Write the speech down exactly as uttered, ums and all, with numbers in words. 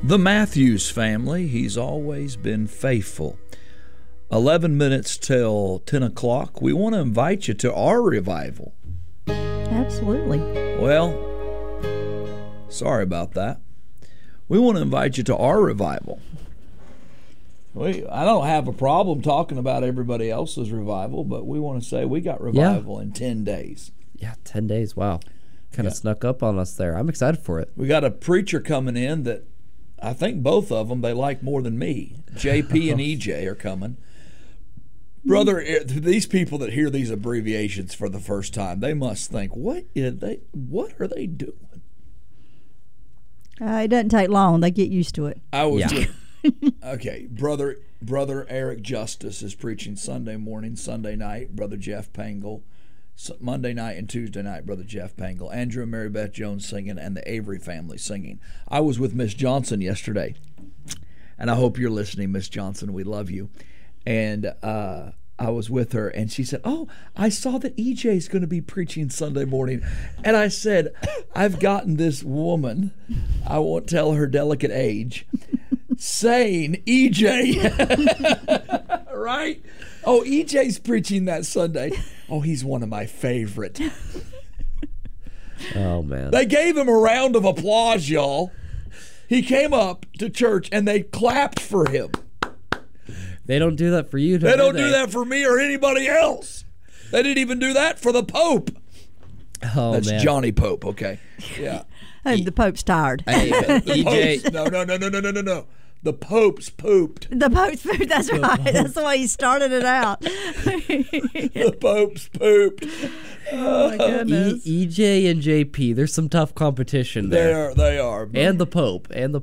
The Matthews family, he's always been faithful. eleven minutes till ten o'clock. We want to invite you to our revival. Absolutely. Well, sorry about that. We want to invite you to our revival. We, I don't have a problem talking about everybody else's revival, but we want to say we got revival yeah. in ten days. Yeah, ten days. Wow. Kind of yeah. snuck up on us there. I'm excited for it. We got a preacher coming in that I think both of them they like more than me. J P and E J are coming. Brother, these people that hear these abbreviations for the first time, they must think, what is they? What are they doing? Uh, it doesn't take long. They get used to it. I was yeah. Okay, brother. Brother Eric Justice is preaching Sunday morning, Sunday night. Brother Jeff Pangle, Monday night and Tuesday night. Brother Jeff Pangle, Andrew and Mary Beth Jones singing, and the Avery family singing. I was with Miss Johnson yesterday, and I hope you're listening, Miss Johnson. We love you. And uh, I was with her, and she said, "Oh, I saw that E J is going to be preaching Sunday morning." And I said, "I've gotten this woman, I won't tell her delicate age, saying E J, right? Oh, E J's preaching that Sunday. Oh, he's one of my favorite." Oh, man. They gave him a round of applause, y'all. He came up to church, and they clapped for him. They don't do that for you, do They don't they? do that for me or anybody else. They didn't even do that for the Pope. Oh, That's man. Johnny Pope, okay? Yeah. Oh, the Pope's tired. Hey, The E J. Pope's, no, no, no, no, no, no, no, no. The Pope's pooped. The Pope's food. That's right. That's the way he started it out. The Pope's pooped. Oh my E- goodness. E J and J P, there's some tough competition They there. are, they are. And the Pope, and the